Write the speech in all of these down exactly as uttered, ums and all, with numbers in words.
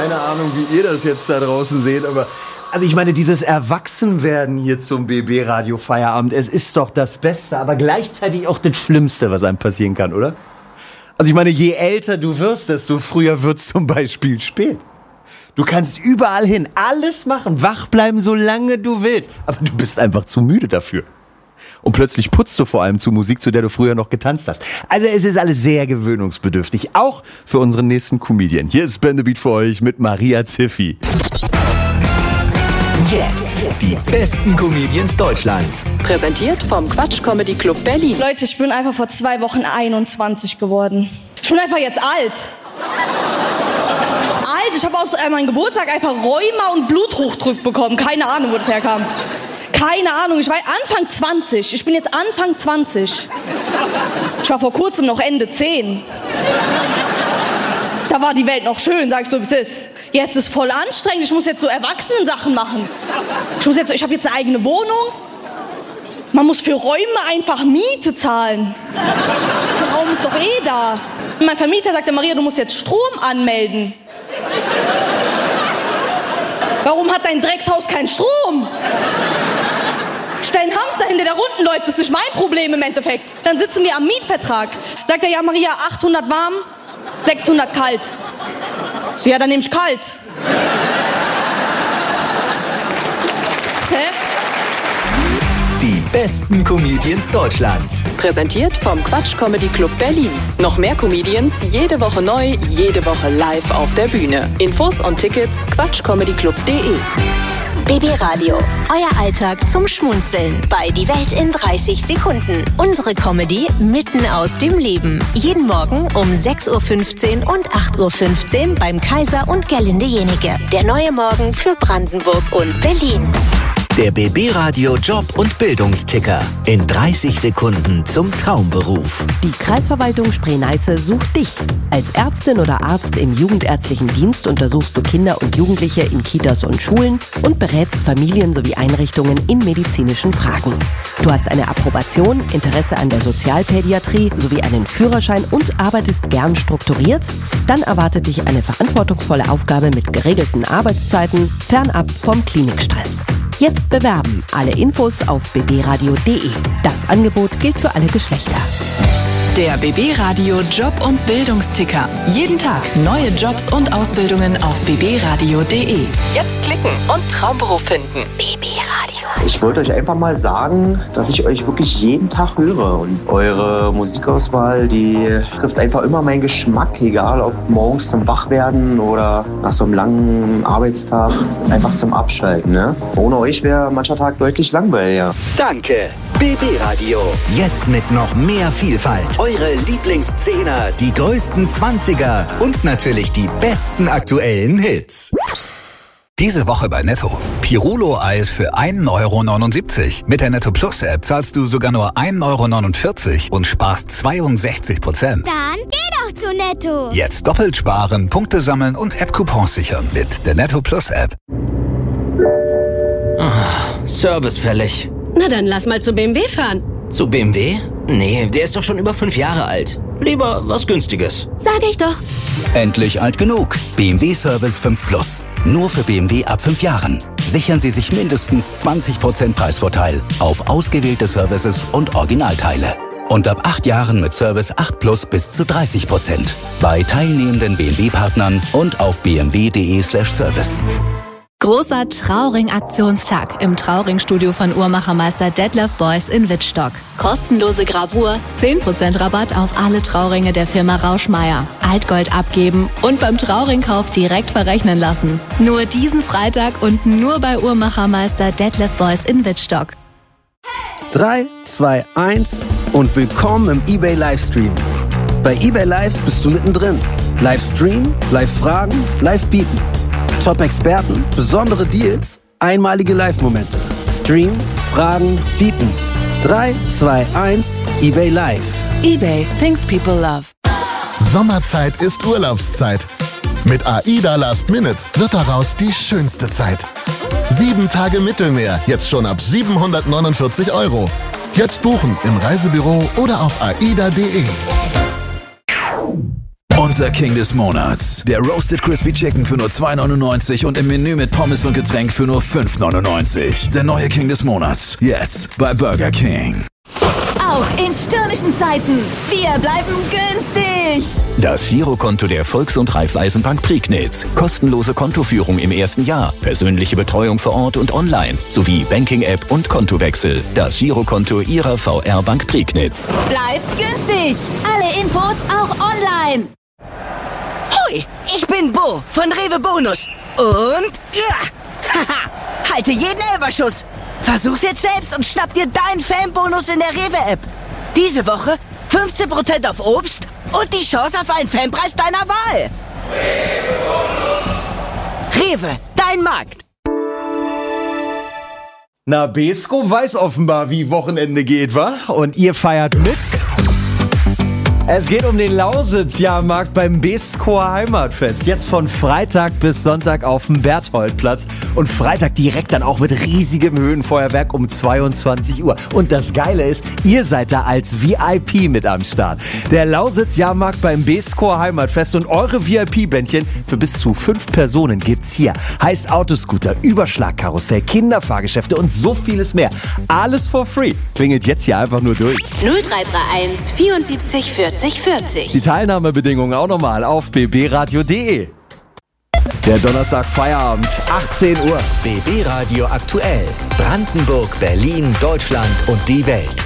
Keine Ahnung, wie ihr das jetzt da draußen seht, aber... Also ich meine, dieses Erwachsenwerden hier zum B B-Radio Feierabend, es ist doch das Beste, aber gleichzeitig auch das Schlimmste, was einem passieren kann, oder? Also ich meine, je älter du wirst, desto früher wird's zum Beispiel spät. Du kannst überall hin, alles machen, wach bleiben, solange du willst, aber du bist einfach zu müde dafür. Und plötzlich putzt du vor allem zu Musik, zu der du früher noch getanzt hast. Also es ist alles sehr gewöhnungsbedürftig, auch für unseren nächsten Comedian. Hier ist Ben the Beat für euch mit Maria Ziffi. Jetzt die besten Comedians Deutschlands. Präsentiert vom Quatsch Comedy Club Berlin. Leute, ich bin einfach vor zwei Wochen einundzwanzig geworden. Ich bin einfach jetzt alt. Alt, ich habe aus äh, meinem Geburtstag einfach Rheuma und Bluthochdruck bekommen. Keine Ahnung, wo das herkam. Keine Ahnung, ich war Anfang zwanzig. Ich bin jetzt Anfang zwanzig. Ich war vor kurzem noch Ende zehn. Da war die Welt noch schön, sag ich so, wie es ist. Jetzt ist voll anstrengend, ich muss jetzt so Erwachsenen-Sachen machen. Ich muss jetzt, ich habe jetzt eine eigene Wohnung. Man muss für Räume einfach Miete zahlen. Der Raum ist doch eh da. Mein Vermieter sagte, Maria, du musst jetzt Strom anmelden. Warum hat dein Dreckshaus keinen Strom? Stell einen Hamster hin, der da unten läuft, das ist nicht mein Problem im Endeffekt. Dann sitzen wir am Mietvertrag. Sagt er, ja Maria, achthundert warm, sechshundert kalt. So, ja, dann nehme ich kalt. Hä? Die besten Comedians Deutschlands. Präsentiert vom Quatsch Comedy Club Berlin. Noch mehr Comedians, jede Woche neu, jede Woche live auf der Bühne. Infos und Tickets quatschcomedyclub punkt de. B B Radio, euer Alltag zum Schmunzeln bei Die Welt in dreißig Sekunden. Unsere Comedy mitten aus dem Leben. Jeden Morgen um sechs Uhr fünfzehn und acht Uhr fünfzehn beim Kaiser und Gerlinde Jenike. Der neue Morgen für Brandenburg und Berlin. Der B B-Radio Job- und Bildungsticker. In dreißig Sekunden zum Traumberuf. Die Kreisverwaltung Spree-Neiße sucht dich. Als Ärztin oder Arzt im jugendärztlichen Dienst untersuchst du Kinder und Jugendliche in Kitas und Schulen und berätst Familien sowie Einrichtungen in medizinischen Fragen. Du hast eine Approbation, Interesse an der Sozialpädiatrie sowie einen Führerschein und arbeitest gern strukturiert? Dann erwartet dich eine verantwortungsvolle Aufgabe mit geregelten Arbeitszeiten, fernab vom Klinikstress. Jetzt bewerben. Alle Infos auf b b radio punkt de. Das Angebot gilt für alle Geschlechter. Der B B-Radio Job- und Bildungsticker. Jeden Tag neue Jobs und Ausbildungen auf b b radio punkt de. Jetzt klicken und Traumberuf finden. B B-Radio. Ich wollte euch einfach mal sagen, dass ich euch wirklich jeden Tag höre. Und eure Musikauswahl, die trifft einfach immer meinen Geschmack. Egal ob morgens zum Wachwerden oder nach so einem langen Arbeitstag einfach zum Abschalten. Ne? Ohne euch wäre mancher Tag deutlich langweiliger. Danke. B B-Radio. Jetzt mit noch mehr Vielfalt. Eure Lieblingszehner, die größten Zwanziger und natürlich die besten aktuellen Hits. Diese Woche bei Netto. Pirulo-Eis für ein Euro neunundsiebzig. Mit der Netto Plus App zahlst du sogar nur ein Euro neunundvierzig und sparst zweiundsechzig Prozent. Dann geh doch zu Netto. Jetzt doppelt sparen, Punkte sammeln und App-Coupons sichern mit der Netto Plus App. Oh, Service fällig. Na dann lass mal zu B M W fahren. Zu B M W? Nee, der ist doch schon über fünf Jahre alt. Lieber was Günstiges. Sag ich doch. Endlich alt genug. B M W Service fünf Plus. Nur für B M W ab fünf Jahren. Sichern Sie sich mindestens zwanzig Prozent Preisvorteil auf ausgewählte Services und Originalteile. Und ab acht Jahren mit Service acht Plus bis zu dreißig Prozent. Bei teilnehmenden B M W-Partnern und auf b m w punkt de slash service. Großer Trauring-Aktionstag im Trauring-Studio von Uhrmachermeister Detlef Beuys in Wittstock. Kostenlose Gravur, zehn Prozent Rabatt auf alle Trauringe der Firma Rauschmeier. Altgold abgeben und beim Trauringkauf direkt verrechnen lassen. Nur diesen Freitag und nur bei Uhrmachermeister Detlef Beuys in Wittstock. drei, zwei, eins und willkommen im eBay Livestream. Bei eBay Live bist du mittendrin. Livestream, Live-Fragen, Live-Bieten. Top-Experten, besondere Deals, einmalige Live-Momente. Stream, Fragen, Bieten. drei, zwei, eins, eBay Live. eBay, things people love. Sommerzeit ist Urlaubszeit. Mit AIDA Last Minute wird daraus die schönste Zeit. Sieben Tage Mittelmeer, jetzt schon ab siebenhundertneunundvierzig Euro. Jetzt buchen im Reisebüro oder auf aida punkt de. Unser King des Monats. Der Roasted Crispy Chicken für nur zwei neunundneunzig und im Menü mit Pommes und Getränk für nur fünf neunundneunzig. Der neue King des Monats. Jetzt bei Burger King. Auch in stürmischen Zeiten. Wir bleiben günstig. Das Girokonto der Volks- und Raiffeisenbank Prignitz. Kostenlose Kontoführung im ersten Jahr. Persönliche Betreuung vor Ort und online. Sowie Banking-App und Kontowechsel. Das Girokonto Ihrer V R-Bank Prignitz. Bleibt günstig. Alle Infos auch online. Hoi, ich bin Bo von Rewe Bonus. Und ja, haha, halte jeden Elberschuss. Versuch's jetzt selbst und schnapp dir deinen Fanbonus in der Rewe-App. Diese Woche fünfzehn Prozent auf Obst und die Chance auf einen Fanpreis deiner Wahl. Rewe, dein Markt. Na, Besko weiß offenbar, wie Wochenende geht, wa? Und ihr feiert mit? Es geht um den Lausitz-Jahrmarkt beim Beskoer Heimatfest. Jetzt von Freitag bis Sonntag auf dem Bertholdplatz. Und Freitag direkt dann auch mit riesigem Höhenfeuerwerk um zweiundzwanzig Uhr. Und das Geile ist, ihr seid da als V I P mit am Start. Der Lausitz-Jahrmarkt beim Beskoer Heimatfest und eure V I P-Bändchen für bis zu fünf Personen gibt's hier. Heißt Autoscooter, Überschlagkarussell, Kinderfahrgeschäfte und so vieles mehr. Alles for free. Klingelt jetzt hier einfach nur durch. null drei drei eins vierundsiebzig vierzig vierzig. Die Teilnahmebedingungen auch nochmal auf b b radio punkt d e. Der Donnerstag Feierabend, achtzehn Uhr. B B Radio aktuell. Brandenburg, Berlin, Deutschland und die Welt.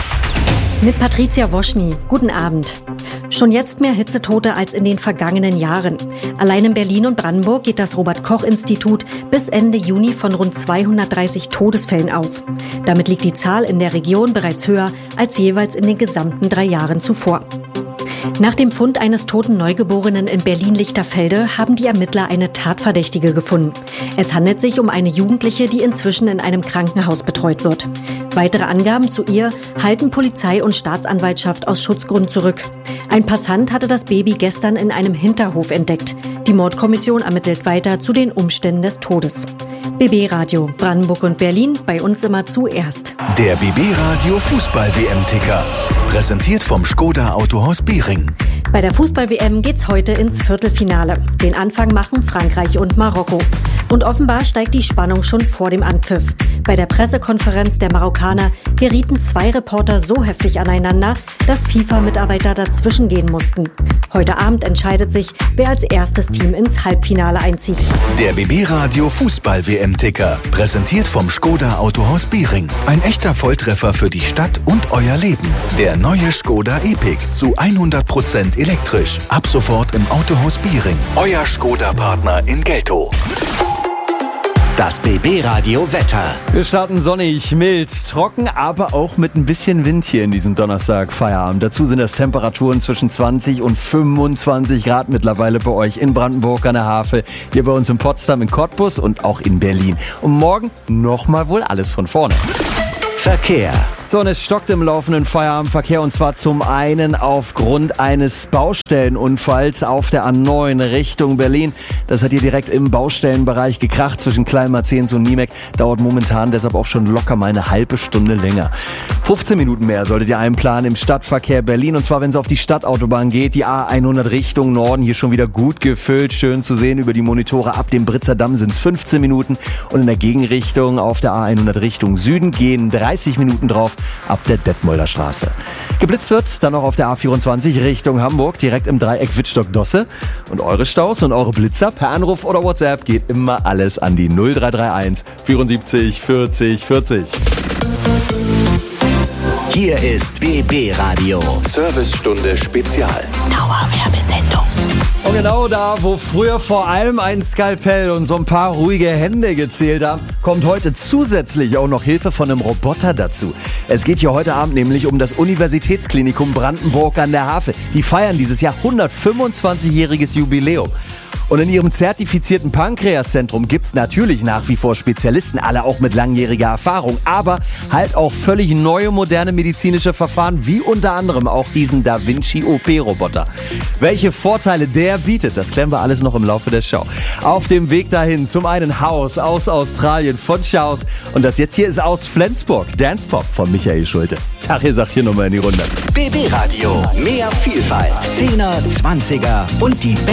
Mit Patricia Woschny. Guten Abend. Schon jetzt mehr Hitzetote als in den vergangenen Jahren. Allein in Berlin und Brandenburg geht das Robert-Koch-Institut bis Ende Juni von rund zweihundertdreißig Todesfällen aus. Damit liegt die Zahl in der Region bereits höher als jeweils in den gesamten drei Jahren zuvor. Nach dem Fund eines toten Neugeborenen in Berlin-Lichterfelde haben die Ermittler eine Tatverdächtige gefunden. Es handelt sich um eine Jugendliche, die inzwischen in einem Krankenhaus betreut wird. Weitere Angaben zu ihr halten Polizei und Staatsanwaltschaft aus Schutzgrund zurück. Ein Passant hatte das Baby gestern in einem Hinterhof entdeckt. Die Mordkommission ermittelt weiter zu den Umständen des Todes. B B Radio, Brandenburg und Berlin, bei uns immer zuerst. Der B B Radio Fußball-W M-Ticker. Präsentiert vom Skoda Autohaus Biering. Bei der Fußball-W M geht's heute ins Viertelfinale. Den Anfang machen Frankreich und Marokko. Und offenbar steigt die Spannung schon vor dem Anpfiff. Bei der Pressekonferenz der Marokkaner gerieten zwei Reporter so heftig aneinander, dass FIFA-Mitarbeiter dazwischen gehen mussten. Heute Abend entscheidet sich, wer als erstes Team ins Halbfinale einzieht. Der B B Radio Fußball-W M-Ticker. Präsentiert vom Skoda Autohaus Biering. Ein echter Volltreffer für die Stadt und euer Leben. Der neue Skoda Epic zu hundert Prozent elektrisch. Ab sofort im Autohaus Biering. Euer Skoda-Partner in Geltow. Das B B Radio Wetter. Wir starten sonnig, mild, trocken, aber auch mit ein bisschen Wind hier in diesem Donnerstag Feierabend. Dazu sind es Temperaturen zwischen zwanzig und fünfundzwanzig Grad mittlerweile bei euch in Brandenburg an der Havel, hier bei uns in Potsdam, in Cottbus und auch in Berlin. Und morgen nochmal wohl alles von vorne. Verkehr. So, und es stockt im laufenden Feierabendverkehr und zwar zum einen aufgrund eines Baustellenunfalls auf der A neun Richtung Berlin. Das hat hier direkt im Baustellenbereich gekracht zwischen Kleinmarzens und Niemek. Dauert momentan deshalb auch schon locker mal eine halbe Stunde länger. fünfzehn Minuten mehr solltet ihr einplanen im Stadtverkehr Berlin und zwar, wenn es auf die Stadtautobahn geht. Die A hundert Richtung Norden hier schon wieder gut gefüllt, schön zu sehen über die Monitore. Ab dem Britzer Damm sind es fünfzehn Minuten und in der Gegenrichtung auf der A hundert Richtung Süden gehen dreißig Minuten drauf. Ab der Detmolder Straße. Geblitzt wird dann noch auf der A vierundzwanzig Richtung Hamburg, direkt im Dreieck Wittstock-Dosse. Und eure Staus und eure Blitzer per Anruf oder WhatsApp geht immer alles an die null drei drei eins vierundsiebzig vierzig vierzig. Hier ist B B Radio. Servicestunde Spezial. Dauerwerbesendung. Und genau da, wo früher vor allem ein Skalpell und so ein paar ruhige Hände gezählt haben, kommt heute zusätzlich auch noch Hilfe von einem Roboter dazu. Es geht hier heute Abend nämlich um das Universitätsklinikum Brandenburg an der Havel. Die feiern dieses Jahr hundertfünfundzwanzigjähriges Jubiläum. Und in ihrem zertifizierten Pankreaszentrum gibt's natürlich nach wie vor Spezialisten, alle auch mit langjähriger Erfahrung, aber halt auch völlig neue, moderne medizinische Verfahren, wie unter anderem auch diesen Da Vinci O P-Roboter. Welche Vorteile der bietet, das klären wir alles noch im Laufe der Show. Auf dem Weg dahin zum einen Haus aus Australien von Schaus und das jetzt hier ist aus Flensburg, Dance Pop von Michael Schulte. Tag, ihr sagt hier nochmal in die Runde. B B Radio, mehr Vielfalt, Zehner, Zwanziger und die besten